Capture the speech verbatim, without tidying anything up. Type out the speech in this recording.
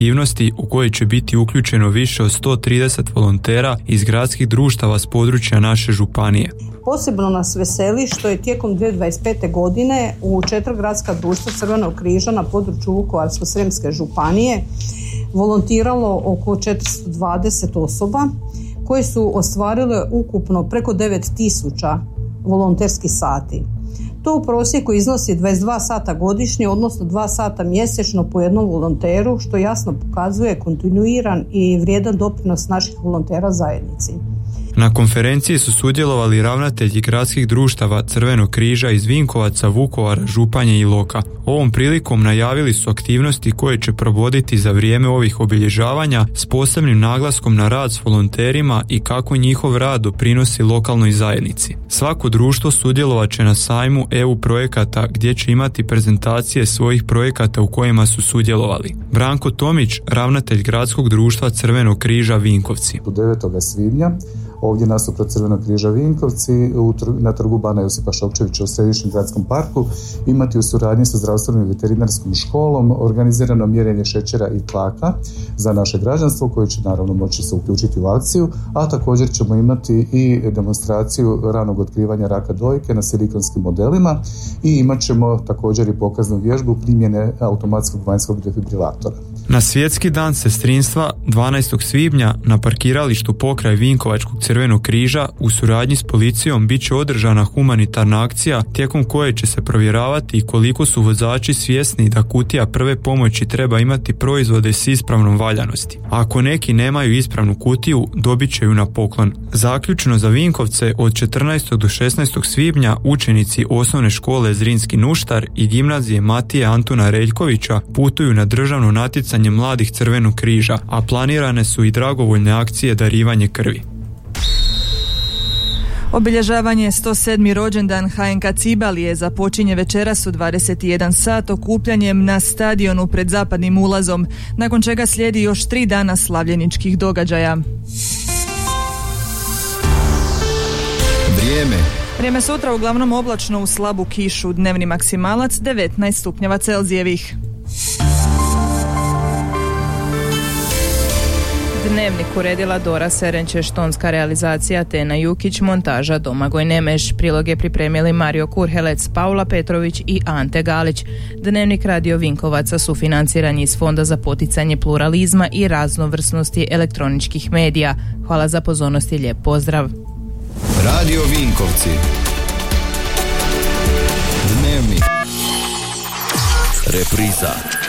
aktivnosti u kojoj će biti uključeno više od sto trideset volontera iz gradskih društava s područja naše županije. Posebno nas veseli što je tijekom dvije tisuće dvadeset pete. godine u četiri gradska društva Crvenog križa na području Vukovarsko-srijemske županije volontiralo oko četiristo dvadeset osoba koje su ostvarile ukupno preko devet tisuća volonterskih sati. To u prosjeku iznosi dvadeset dva sata godišnje, odnosno dva sata mjesečno po jednom volonteru, što jasno pokazuje kontinuiran i vrijedan doprinos naših volontera zajednici. Na konferenciji su sudjelovali ravnatelji gradskih društava Crvenog križa iz Vinkovaca, Vukovara, Županje i Iloka. Ovom prilikom najavili su aktivnosti koje će provoditi za vrijeme ovih obilježavanja s posebnim naglaskom na rad s volonterima i kako njihov rad doprinosi lokalnoj zajednici. Svako društvo sudjelovat će na sajmu E U projekata gdje će imati prezentacije svojih projekata u kojima su sudjelovali. Branko Tomić, ravnatelj gradskog društva Crvenog križa Vinkovci. devetog svibnja ovdje nasuprot Crvenog križa Vinkovci na trgu Bana Josipa Šokčevića u Središnjem gradskom parku imati u suradnji sa zdravstvenom i veterinarskom školom organizirano mjerenje šećera i tlaka za naše građanstvo koje će naravno moći se uključiti u akciju, a također ćemo imati i demonstraciju ranog otkrivanja raka dojke na silikonskim modelima i imat ćemo također i pokaznu vježbu primjene automatskog vanjskog defibrilatora. Na Svjetski dan sestrinstva dvanaestog svibnja na parkiralištu pokraj Vinkovačkog Crvenog križa u suradnji s policijom bit će održana humanitarna akcija tijekom koje će se provjeravati koliko su vozači svjesni da kutija prve pomoći treba imati proizvode s ispravnom valjanosti. Ako neki nemaju ispravnu kutiju, dobit će ju na poklon. Zaključno za Vinkovce od četrnaestog do šesnaestog svibnja učenici osnovne škole Zrinski Nuštar i gimnazije Matije Antuna Reljkovića putuju na državno natjecanje mladih Crvenog križa, a planirane su i dragovoljne akcije darivanje krvi. Obilježavanje sto sedmi rođendan H N K Cibalije započinje večeras u dvadeset jedan sat okupljanjem na stadionu pred zapadnim ulazom, nakon čega slijedi još tri dana slavljeničkih događaja. Vrijeme. Vrijeme sutra uglavnom oblačno u slabu kišu, dnevni maksimalac devetnaest stupnjeva Celzijevih. Dnevnik uredila Dora Serenčeš, tonska realizacija Tena Jukić, montaža Domagoj Nemeš. Priloge pripremili Mario Kurhelec, Paula Petrović i Ante Galić. Dnevnik Radio Vinkovaca sufinanciran iz Fonda za poticanje pluralizma i raznovrsnosti elektroničkih medija. Hvala za pozornost i lijep pozdrav. Radio Vinkovci. Dnevnik. Repriza.